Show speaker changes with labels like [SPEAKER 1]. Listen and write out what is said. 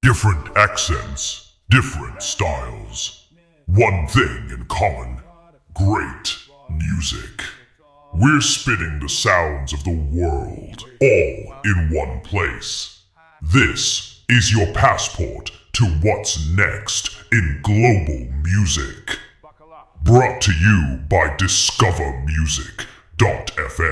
[SPEAKER 1] Different accents, different styles. One thing in common, great music. We're spinning the sounds of the world, all in one place. This is your passport to what's next in global music. Brought to you by discovermusic.fm.